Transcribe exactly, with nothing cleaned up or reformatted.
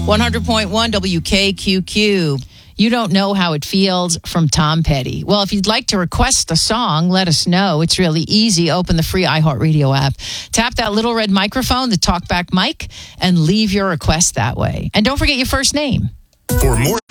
one hundred point one W K Q Q. You don't know how it feels from Tom Petty. Well, if you'd like to request a song, let us know. It's really easy. Open the free iHeartRadio app. Tap that little red microphone, the talkback mic, and leave your request that way. And don't forget your first name. For more